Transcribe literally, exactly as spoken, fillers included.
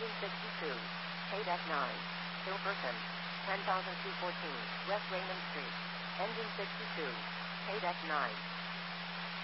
Engine sixty-two. K-Deck nine. Hilperson. ten thousand two hundred fourteen. West Raynham Street. Engine sixty-two. K-Deck nine.